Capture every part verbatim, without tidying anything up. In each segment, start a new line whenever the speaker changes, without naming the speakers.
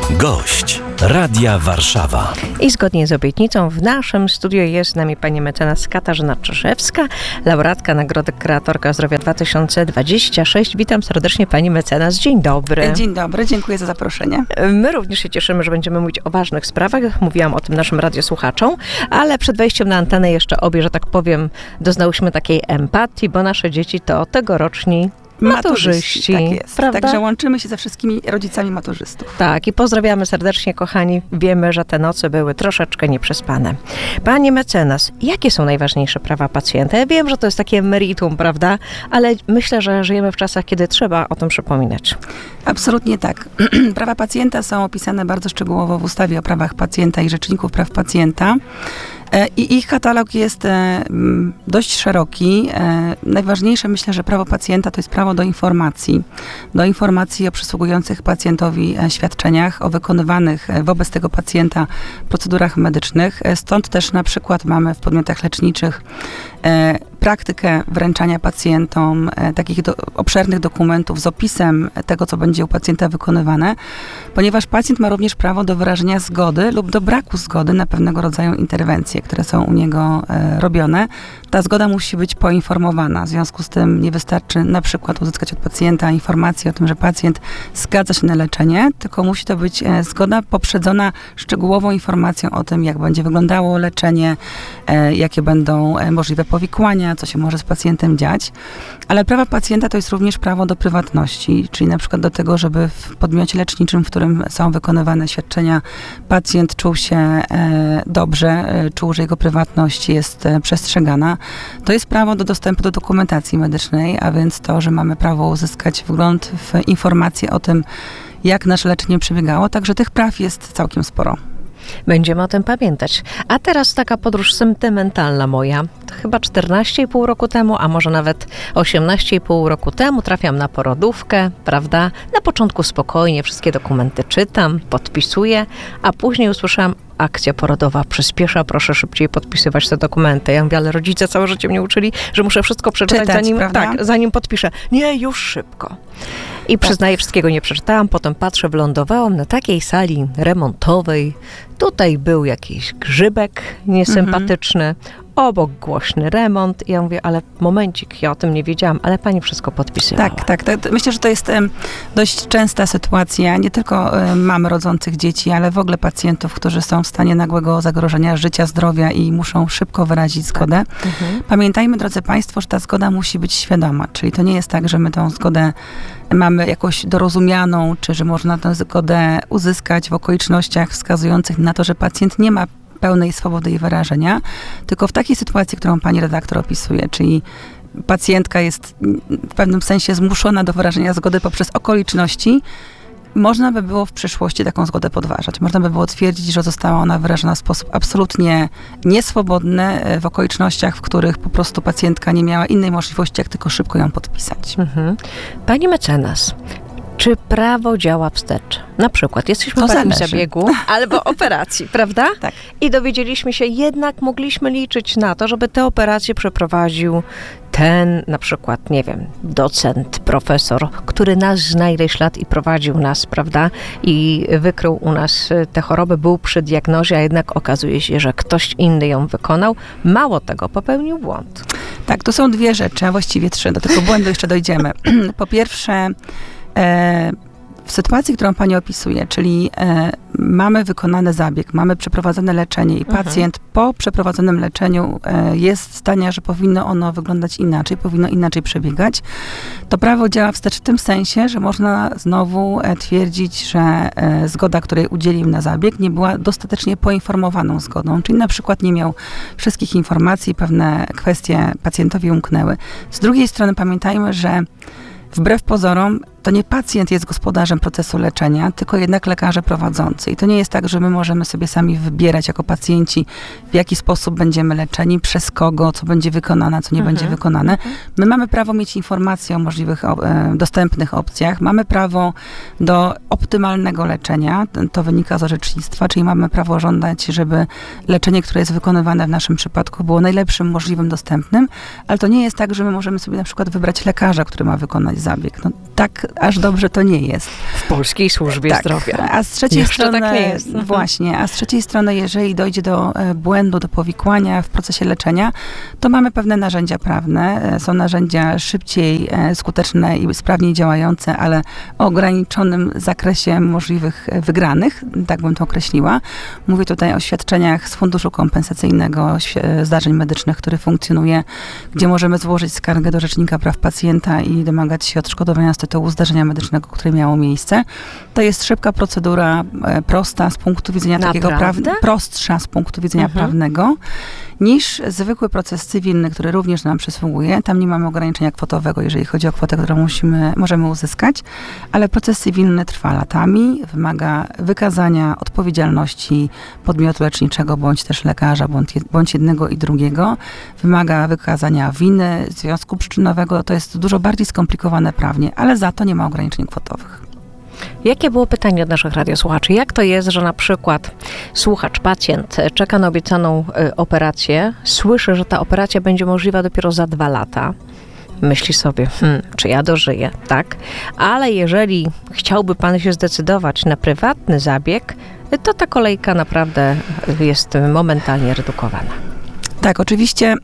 Gość Radia Warszawa.
I zgodnie z obietnicą w naszym studiu jest z nami pani mecenas Katarzyna Czyżewska, laureatka Nagrody Kreatorka Zdrowia dwa tysiące dwadzieścia sześć. Witam serdecznie pani mecenas. Dzień dobry.
Dzień dobry, dziękuję za zaproszenie.
My również się cieszymy, że będziemy mówić o ważnych sprawach. Mówiłam o tym naszym radiosłuchaczom, ale przed wejściem na antenę jeszcze obie, że tak powiem, doznałyśmy takiej empatii, bo nasze dzieci to tegoroczni maturzyści,
tak jest.
Prawda?
Także łączymy się ze wszystkimi rodzicami maturzystów.
Tak, i pozdrawiamy serdecznie, kochani. Wiemy, że te noce były troszeczkę nieprzespane. Pani mecenas, jakie są najważniejsze prawa pacjenta? Ja wiem, że to jest takie meritum, prawda? Ale myślę, że żyjemy w czasach, kiedy trzeba o tym przypominać.
Absolutnie tak. Prawa pacjenta są opisane bardzo szczegółowo w ustawie o prawach pacjenta i Rzeczniku Praw Pacjenta. I ich katalog jest dość szeroki. Najważniejsze, myślę, że prawo pacjenta to jest prawo do informacji. Do informacji o przysługujących pacjentowi świadczeniach, o wykonywanych wobec tego pacjenta procedurach medycznych. Stąd też na przykład mamy w podmiotach leczniczych praktykę wręczania pacjentom takich do, obszernych dokumentów z opisem tego, co będzie u pacjenta wykonywane, ponieważ pacjent ma również prawo do wyrażenia zgody lub do braku zgody na pewnego rodzaju interwencje, które są u niego e, robione. Ta zgoda musi być poinformowana. W związku z tym nie wystarczy na przykład uzyskać od pacjenta informację o tym, że pacjent zgadza się na leczenie, tylko musi to być e, zgoda poprzedzona szczegółową informacją o tym, jak będzie wyglądało leczenie, e, jakie będą e, możliwe powikłania, co się może z pacjentem dziać. Ale prawa pacjenta to jest również prawo do prywatności, czyli na przykład do tego, żeby w podmiocie leczniczym, w którym są wykonywane świadczenia, pacjent czuł się e, dobrze, e, czuł, że jego prywatność jest e, przestrzegana. To jest prawo do dostępu do dokumentacji medycznej, a więc to, że mamy prawo uzyskać wgląd w informacje o tym, jak nasze leczenie przebiegało. Także tych praw jest całkiem sporo.
Będziemy o tym pamiętać. A teraz taka podróż sentymentalna moja. To chyba czternaście i pół roku temu, a może nawet osiemnaście i pół roku temu trafiam na porodówkę, prawda? Na początku spokojnie wszystkie dokumenty czytam, podpisuję, a później usłyszałam: akcja porodowa przyspiesza, proszę szybciej podpisywać te dokumenty. Ja mówię, ale rodzice całe życie mnie uczyli, że muszę wszystko przeczytać,
Czytać,
zanim,
prawda?
tak, zanim podpiszę. Nie, już szybko. I przyznaję, wszystkiego nie przeczytałam, potem patrzę, wylądowałam na takiej sali remontowej. Tutaj był jakiś grzybek niesympatyczny, mhm. obok głośny remont. I ja mówię, ale momencik, ja o tym nie wiedziałam, ale pani wszystko podpisywała.
Tak, tak. tak. Myślę, że to jest um, dość częsta sytuacja, nie tylko um, mam rodzących dzieci, ale w ogóle pacjentów, którzy są w stanie nagłego zagrożenia życia, zdrowia i muszą szybko wyrazić zgodę. Tak. Mhm. Pamiętajmy, drodzy państwo, że ta zgoda musi być świadoma, czyli to nie jest tak, że my tą zgodę mamy jakoś dorozumianą, czy że można tę zgodę uzyskać w okolicznościach wskazujących na to, że pacjent nie ma pełnej swobody jej wyrażenia, tylko w takiej sytuacji, którą pani redaktor opisuje, czyli pacjentka jest w pewnym sensie zmuszona do wyrażenia zgody poprzez okoliczności, można by było w przyszłości taką zgodę podważać. Można by było twierdzić, że została ona wyrażona w sposób absolutnie nieswobodny w okolicznościach, w których po prostu pacjentka nie miała innej możliwości, jak tylko szybko ją podpisać. Mhm.
Pani mecenas, czy prawo działa wstecz? Na przykład jesteśmy
to
po jakimś
zależy.
zabiegu albo operacji, prawda?
Tak.
I dowiedzieliśmy się, jednak mogliśmy liczyć na to, żeby tę operację przeprowadził ten, na przykład, nie wiem, docent, profesor, który nas zna ileś lat i prowadził nas, prawda? I wykrył u nas te choroby, był przy diagnozie, a jednak okazuje się, że ktoś inny ją wykonał. Mało tego, popełnił błąd.
Tak, to są dwie rzeczy, a właściwie trzy. Do tego błędu jeszcze dojdziemy. Po pierwsze, e, w sytuacji, którą pani opisuje, czyli e, mamy wykonany zabieg, mamy przeprowadzone leczenie i mhm. pacjent po przeprowadzonym leczeniu e, jest w stanie, że powinno ono wyglądać inaczej, powinno inaczej przebiegać, to prawo działa wstecz w tym sensie, że można znowu e, twierdzić, że e, zgoda, której udzielił na zabieg, nie była dostatecznie poinformowaną zgodą, czyli na przykład nie miał wszystkich informacji, pewne kwestie pacjentowi umknęły. Z drugiej strony pamiętajmy, że wbrew pozorom to nie pacjent jest gospodarzem procesu leczenia, tylko jednak lekarze prowadzący. I to nie jest tak, że my możemy sobie sami wybierać jako pacjenci, w jaki sposób będziemy leczeni, przez kogo, co będzie wykonane, co nie mhm. będzie wykonane. My mamy prawo mieć informacje o możliwych, o, e, dostępnych opcjach. Mamy prawo do optymalnego leczenia. To wynika z orzecznictwa, czyli mamy prawo żądać, żeby leczenie, które jest wykonywane w naszym przypadku, było najlepszym możliwym, dostępnym. Ale to nie jest tak, że my możemy sobie na przykład wybrać lekarza, który ma wykonać zabieg. No, tak aż dobrze to nie jest.
W polskiej służbie
tak.
zdrowia.
A z trzeciej
Jeszcze
strony,
tak nie jest.
właśnie, a z trzeciej strony, jeżeli dojdzie do błędu, do powikłania w procesie leczenia, to mamy pewne narzędzia prawne. Są narzędzia szybciej, skuteczne i sprawniej działające, ale o ograniczonym zakresie możliwych wygranych, tak bym to określiła. Mówię tutaj o świadczeniach z funduszu kompensacyjnego zdarzeń medycznych, który funkcjonuje, gdzie możemy złożyć skargę do Rzecznika Praw Pacjenta i domagać się odszkodowania z tytułu zdarzenia medycznego, które miało miejsce. To jest szybka procedura, prosta z punktu widzenia takiego
Naprawdę?
praw, prostsza z punktu widzenia
Mhm.
prawnego, niż zwykły proces cywilny, który również nam przysługuje. Tam nie mamy ograniczenia kwotowego, jeżeli chodzi o kwotę, którą musimy, możemy uzyskać, ale proces cywilny trwa latami, wymaga wykazania odpowiedzialności podmiotu leczniczego, bądź też lekarza, bądź, bądź jednego i drugiego. Wymaga wykazania winy, związku przyczynowego. To jest dużo bardziej skomplikowane prawnie, ale za to nie ma ograniczeń kwotowych.
Jakie było pytanie od naszych radiosłuchaczy? Jak to jest, że na przykład słuchacz, pacjent czeka na obiecaną y, operację, słyszy, że ta operacja będzie możliwa dopiero za dwa lata. Myśli sobie, hmm, czy ja dożyję, tak? Ale jeżeli chciałby pan się zdecydować na prywatny zabieg, to ta kolejka naprawdę jest momentalnie redukowana.
Tak, oczywiście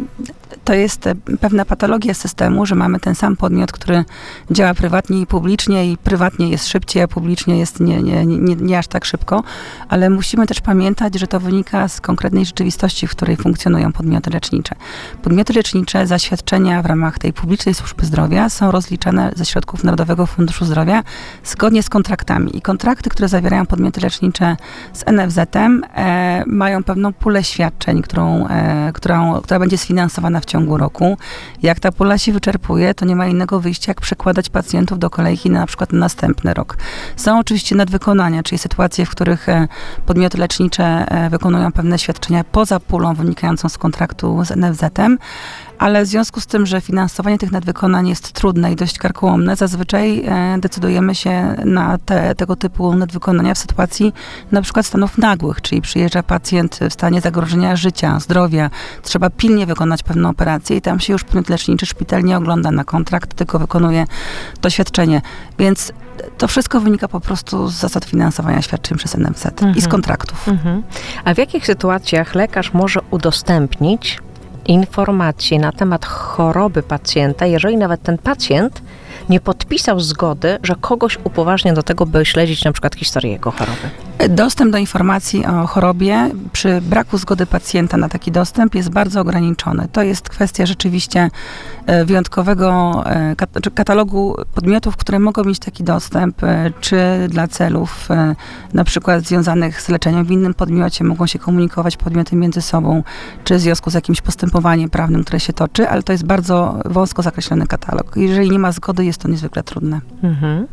to jest pewna patologia systemu, że mamy ten sam podmiot, który działa prywatnie i publicznie i prywatnie jest szybciej, a publicznie jest nie, nie, nie, nie aż tak szybko, ale musimy też pamiętać, że to wynika z konkretnej rzeczywistości, w której funkcjonują podmioty lecznicze. Podmioty lecznicze, zaświadczenia w ramach tej publicznej służby zdrowia są rozliczane ze środków Narodowego Funduszu Zdrowia zgodnie z kontraktami. I kontrakty, które zawierają podmioty lecznicze z N F Z-em, e, mają pewną pulę świadczeń, którą, e, którą, która będzie sfinansowana w ciągu roku. Jak ta pula się wyczerpuje, to nie ma innego wyjścia, jak przekładać pacjentów do kolejki na, na przykład na następny rok. Są oczywiście nadwykonania, czyli sytuacje, w których podmioty lecznicze wykonują pewne świadczenia poza pulą wynikającą z kontraktu z N F Z-em, ale w związku z tym, że finansowanie tych nadwykonań jest trudne i dość karkołomne, zazwyczaj e, decydujemy się na te, tego typu nadwykonania w sytuacji na przykład stanów nagłych, czyli przyjeżdża pacjent w stanie zagrożenia życia, zdrowia, trzeba pilnie wykonać pewną operację i tam się już podmiot leczniczy, szpital nie ogląda na kontrakt, tylko wykonuje to świadczenie. Więc to wszystko wynika po prostu z zasad finansowania świadczeń przez N F Z mhm. i z kontraktów.
Mhm. A w jakich sytuacjach lekarz może udostępnić informacji na temat choroby pacjenta, jeżeli nawet ten pacjent nie podpisał zgody, że kogoś upoważnia do tego, by śledzić na przykład historię jego choroby?
Dostęp do informacji o chorobie przy braku zgody pacjenta na taki dostęp jest bardzo ograniczony. To jest kwestia rzeczywiście wyjątkowego katalogu podmiotów, które mogą mieć taki dostęp, czy dla celów na przykład związanych z leczeniem w innym podmiocie, mogą się komunikować podmioty między sobą, czy w związku z jakimś postępowaniem prawnym, które się toczy, ale to jest bardzo wąsko zakreślony katalog. Jeżeli nie ma zgody, jest to niezwykle trudne. Mhm.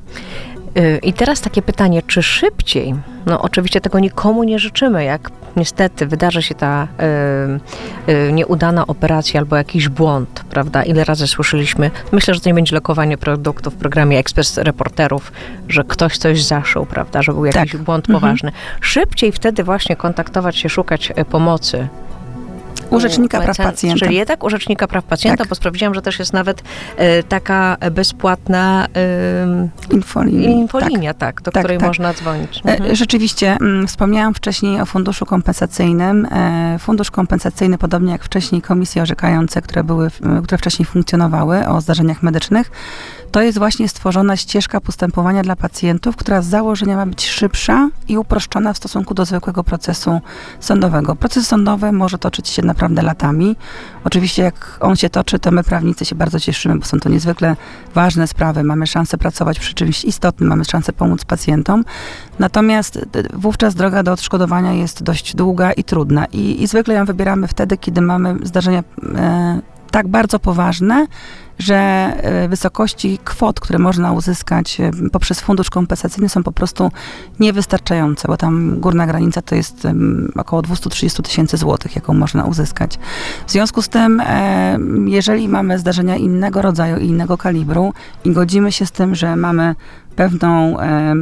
I teraz takie pytanie, czy szybciej, no oczywiście tego nikomu nie życzymy, jak niestety wydarzy się ta y, y, nieudana operacja albo jakiś błąd, prawda? Ile razy słyszeliśmy, myślę, że to nie będzie lokowanie produktów w programie Ekspres Reporterów, że ktoś coś zaszył, prawda? Że był jakiś tak. błąd mhm. poważny. Szybciej wtedy właśnie kontaktować się, szukać pomocy
u Rzecznika Praw Pacjenta.
Czyli jednak u Rzecznika Praw Pacjenta, tak. bo sprawdziłam, że też jest nawet e, taka bezpłatna e,
infolinia,
infolinia, tak, tak do
tak,
której
tak.
można dzwonić. Mhm.
Rzeczywiście, m, wspomniałam wcześniej o funduszu kompensacyjnym. E, fundusz kompensacyjny, podobnie jak wcześniej komisje orzekające, które były, które wcześniej funkcjonowały o zdarzeniach medycznych, to jest właśnie stworzona ścieżka postępowania dla pacjentów, która z założenia ma być szybsza i uproszczona w stosunku do zwykłego procesu sądowego. Proces sądowy może toczyć się naprawdę latami. Oczywiście jak on się toczy, to my prawnicy się bardzo cieszymy, bo są to niezwykle ważne sprawy. Mamy szansę pracować przy czymś istotnym, mamy szansę pomóc pacjentom. Natomiast wówczas droga do odszkodowania jest dość długa i trudna. I, i zwykle ją wybieramy wtedy, kiedy mamy zdarzenia e, tak bardzo poważne, że wysokości kwot, które można uzyskać poprzez fundusz kompensacyjny, są po prostu niewystarczające, bo tam górna granica to jest około dwieście trzydzieści tysięcy złotych, jaką można uzyskać. W związku z tym, jeżeli mamy zdarzenia innego rodzaju i innego kalibru i godzimy się z tym, że mamy pewną,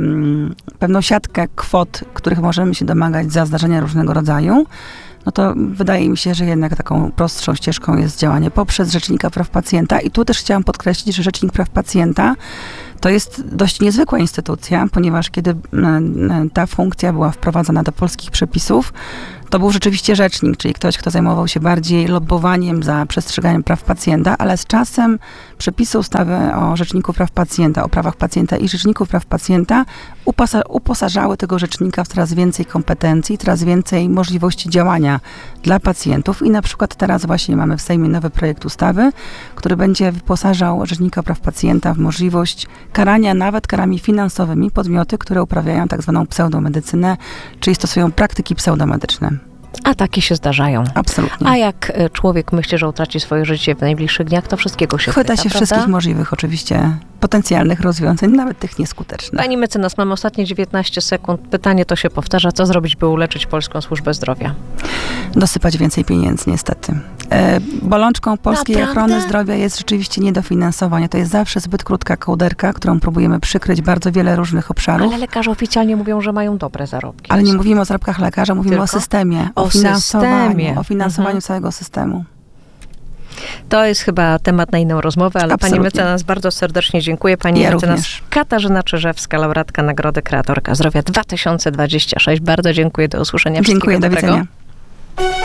pewną siatkę kwot, których możemy się domagać za zdarzenia różnego rodzaju, no to wydaje mi się, że jednak taką prostszą ścieżką jest działanie poprzez Rzecznika Praw Pacjenta. I tu też chciałam podkreślić, że Rzecznik Praw Pacjenta To jest dość niezwykła instytucja, ponieważ kiedy ta funkcja była wprowadzana do polskich przepisów, to był rzeczywiście rzecznik, czyli ktoś, kto zajmował się bardziej lobbowaniem za przestrzeganiem praw pacjenta, ale z czasem przepisy ustawy o Rzeczniku Praw Pacjenta, o prawach pacjenta i Rzeczniku Praw Pacjenta upasa- uposażały tego rzecznika w coraz więcej kompetencji, coraz więcej możliwości działania dla pacjentów i na przykład teraz właśnie mamy w Sejmie nowy projekt ustawy, który będzie wyposażał Rzecznika Praw Pacjenta w możliwość karania nawet karami finansowymi podmioty, które uprawiają tak zwaną pseudomedycynę, czyli stosują praktyki pseudomedyczne.
A takie się zdarzają.
Absolutnie.
A jak y, człowiek myśli, że utraci swoje życie w najbliższych dniach, to wszystkiego się
Chwyta
chwyta,
się
prawda?
wszystkich możliwych oczywiście potencjalnych rozwiązań, nawet tych nieskutecznych.
Pani mecenas, mam ostatnie dziewiętnaście sekund. Pytanie to się powtarza. Co zrobić, by uleczyć polską służbę zdrowia?
Dosypać więcej pieniędzy niestety. E, bolączką polskiej
Naprawdę?
ochrony zdrowia jest rzeczywiście niedofinansowanie. To jest zawsze zbyt krótka kołderka, którą próbujemy przykryć bardzo wiele różnych obszarów.
Ale lekarze oficjalnie mówią, że mają dobre zarobki.
Ale nie mówimy o zarobkach lekarza, mówimy
Tylko?
o systemie, o,
O
finansowaniu,
systemie.
o finansowaniu
Mhm.
całego systemu.
To jest chyba temat na inną rozmowę, ale
Absolutnie.
pani mecenas bardzo serdecznie dziękuję. Pani
Ja
mecenas
również.
Katarzyna Czyżewska, laureatka Nagrody Kreatorka Zdrowia dwa tysiące dwudziesty szósty. Bardzo dziękuję. Do usłyszenia.
Dziękuję,
Wszystkiego
do
dobrego.
widzenia.